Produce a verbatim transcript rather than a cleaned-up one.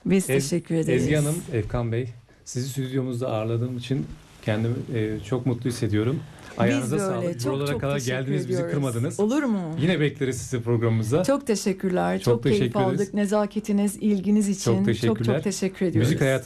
Biz Ez, teşekkür ederiz. Ezgi Hanım, Efkan Bey, sizi stüdyomuzda ağırladığım için kendimi e, çok mutlu hissediyorum. Ayağınıza Biz de öyle. sağlık. Çok Buralara çok kadar teşekkür geldiniz, bizi ediyoruz. kırmadınız. Olur mu? Yine bekleriz sizi programımıza. Çok teşekkürler. Çok Çok, keyif teşekkür ederiz. aldık. Nezaketiniz, ilginiz için. Çok teşekkürler. Çok çok teşekkür ediyoruz. Müzik hayatı